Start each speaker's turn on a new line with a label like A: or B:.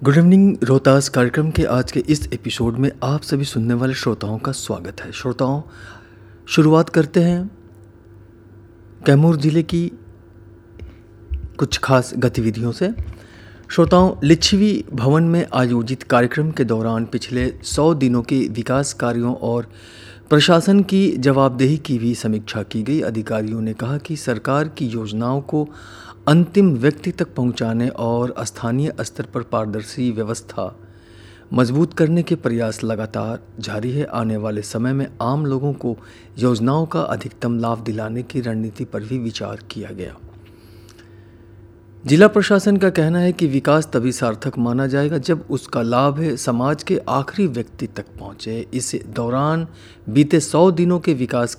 A: Good evening Rohtas कार्यक्रम के आज के इस एपिसोड में आप सभी सुनने वाले श्रोताओं का स्वागत है। श्रोताओं, शुरुआत करते हैं कैमूर ज़िले की कुछ खास गतिविधियों से। श्रोताओं, लिच्छवी भवन में आयोजित कार्यक्रम के दौरान पिछले 100 दिनों के विकास कार्यों और प्रशासन की जवाबदेही की भी समीक्षा की गई। अधिकारियों ने कहा कि सरकार की योजनाओं को अंतिम व्यक्ति तक पहुंचाने और स्थानीय स्तर पर पारदर्शी व्यवस्था मजबूत करने के प्रयास लगातार जारी है। आने वाले समय में आम लोगों को योजनाओं का अधिकतम लाभ दिलाने की रणनीति पर भी विचार किया गया। जिला प्रशासन का कहना है कि विकास तभी सार्थक माना जाएगा जब उसका लाभ समाज के आखिरी व्यक्ति तक पहुंचे। इस दौरान बीते 100 दिनों के विकास